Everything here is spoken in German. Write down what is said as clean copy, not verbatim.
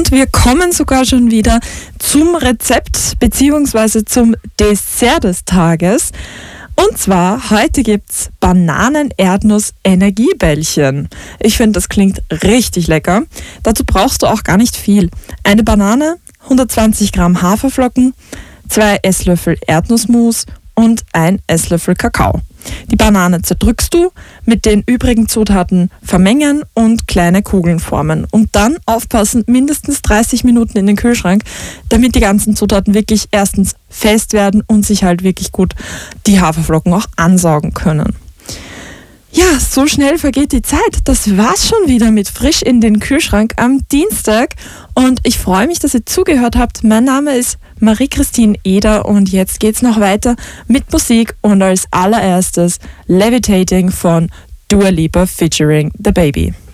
Und wir kommen sogar schon wieder zum Rezept bzw. zum Dessert des Tages. Und zwar, heute gibt's Bananen-Erdnuss-Energiebällchen. Ich finde, das klingt richtig lecker. Dazu brauchst du auch gar nicht viel. Eine Banane, 120 Gramm Haferflocken, 2 Esslöffel Erdnussmus und 1 Esslöffel Kakao. Die Banane zerdrückst du, mit den übrigen Zutaten vermengen und kleine Kugeln formen. Und dann aufpassen, mindestens 30 Minuten in den Kühlschrank, damit die ganzen Zutaten wirklich erstens fest werden und sich halt wirklich gut die Haferflocken auch ansaugen können. Ja, so schnell vergeht die Zeit. Das war's schon wieder mit Frisch in den Kühlschrank am Dienstag. Und ich freue mich, dass ihr zugehört habt. Mein Name ist Marie-Christine Eder und jetzt geht's noch weiter mit Musik und als allererstes Levitating von Dua Lipa featuring The Baby.